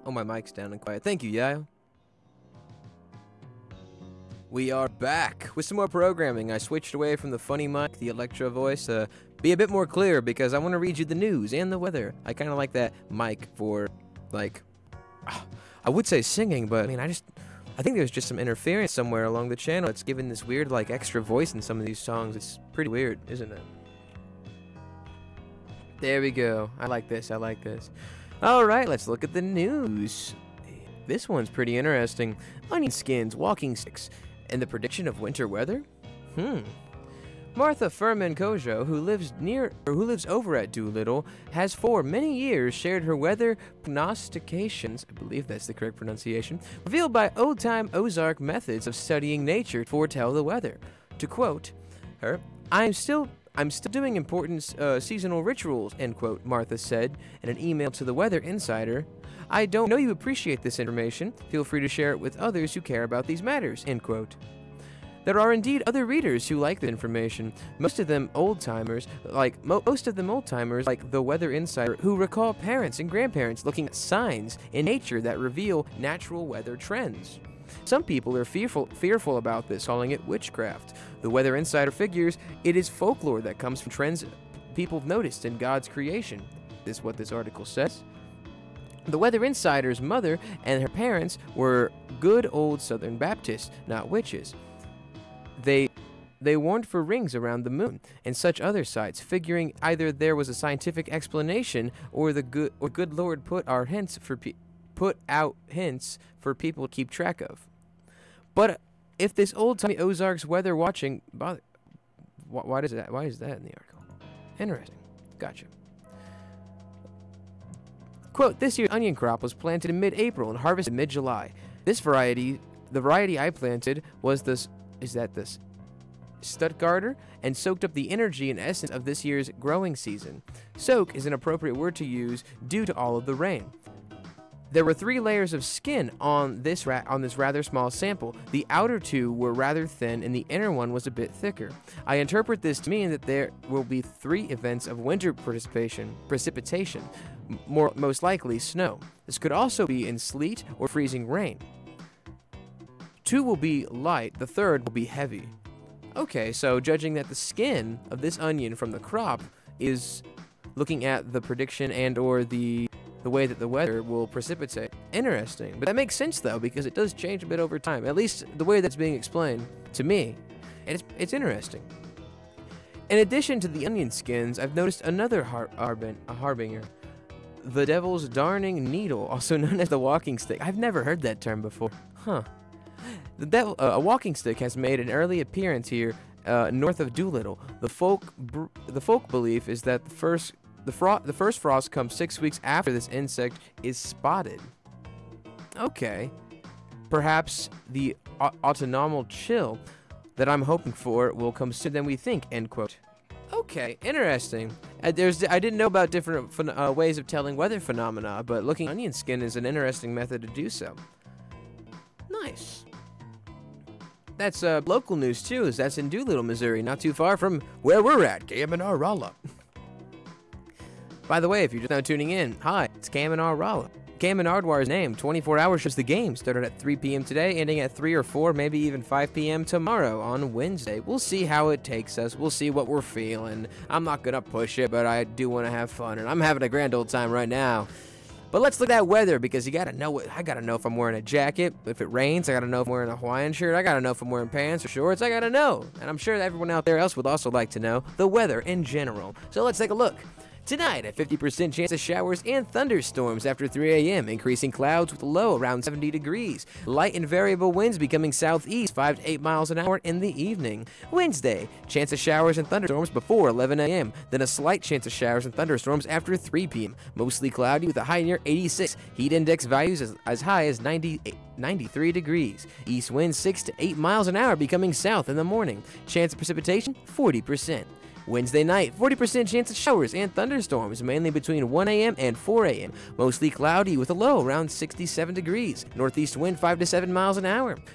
Oh, my mic's down and quiet. Thank you, Yael. We are back with some more programming. I switched away from the funny mic, the Electro voice, to be a bit more clear because I want to read you the news and the weather. I kind of like that mic for, like, I would say singing, but I mean, I think there's just some interference somewhere along the channel. It's giving this weird, like, extra voice in some of these songs. It's pretty weird, isn't it? There we go. I like this. All right, let's look at the news. This one's pretty interesting. Onion skins, walking sticks, and the prediction of winter weather? Martha Furman Kojo, who lives over at Doolittle, has for many years shared her weather prognostications, I believe that's the correct pronunciation, revealed by old-time Ozark methods of studying nature to foretell the weather. To quote her, I'm still doing important seasonal rituals, end quote, Martha said in an email to the Weather Insider. I don't know you appreciate this information. Feel free to share it with others who care about these matters, end quote. There are indeed other readers who like the information, most of them old-timers like the Weather Insider, who recall parents and grandparents looking at signs in nature that reveal natural weather trends. Some people are fearful about this, calling it witchcraft. The Weather Insider figures it is folklore that comes from trends people have noticed in God's creation. This is what this article says. The Weather Insider's mother and her parents were good old Southern Baptists, not witches. They warned for rings around the moon and such other sights, figuring either there was a scientific explanation or the good Lord put out hints for people to keep track of. But if this old-timey Ozarks weather watching bother, why is that in the article? Interesting. Gotcha. Quote, this year's onion crop was planted in mid-April and harvested mid-July. The variety I planted was the Stuttgarter, and soaked up the energy and essence of this year's growing season. Soak is an appropriate word to use due to all of the rain. There were 3 layers of skin on this rather small sample. The outer 2 were rather thin, and the inner one was a bit thicker. I interpret this to mean that there will be 3 events of winter precipitation, most likely snow. This could also be in sleet or freezing rain. 2 will be light, the 3rd will be heavy. Okay, so judging that the skin of this onion from the crop is looking at the prediction and or the way that the weather will precipitate. Interesting. But that makes sense, though, because it does change a bit over time. At least the way that's being explained to me. It's interesting. In addition to the onion skins, I've noticed another harbinger. The Devil's Darning Needle, also known as the walking stick. I've never heard that term before. Huh. A walking stick has made an early appearance here north of Doolittle. The folk belief is that the first frost comes 6 weeks after this insect is spotted. Okay. Perhaps the autumnal chill that I'm hoping for will come sooner than we think, end quote. Okay, interesting. I didn't know about different ways of telling weather phenomena, but looking at onion skin is an interesting method to do so. Nice. That's local news, too, as that's in Doolittle, Missouri, not too far from where we're at, Cam and Rala. By the way, if you're just now tuning in, hi, it's Cam and Rala. Cam and Ardwar's name, 24 hours shows the game, started at 3 p.m. today, ending at 3 or 4, maybe even 5 p.m. tomorrow on Wednesday. We'll see how it takes us. We'll see what we're feeling. I'm not going to push it, but I do want to have fun, and I'm having a grand old time right now. But let's look at weather, because you gotta know I gotta know if I'm wearing a jacket. If it rains, I gotta know if I'm wearing a Hawaiian shirt. I gotta know if I'm wearing pants or shorts. I gotta know. And I'm sure that everyone out there else would also like to know the weather in general. So let's take a look. Tonight, a 50% chance of showers and thunderstorms after 3 a.m., increasing clouds with a low around 70 degrees. Light and variable winds becoming southeast 5 to 8 miles an hour in the evening. Wednesday, chance of showers and thunderstorms before 11 a.m., then a slight chance of showers and thunderstorms after 3 p.m. Mostly cloudy with a high near 86. Heat index values as high as 93 degrees. East winds 6 to 8 miles an hour becoming south in the morning. Chance of precipitation, 40%. Wednesday night, 40% chance of showers and thunderstorms, mainly between 1 a.m. and 4 a.m. Mostly cloudy with a low around 67 degrees. Northeast wind 5 to 7 miles an hour.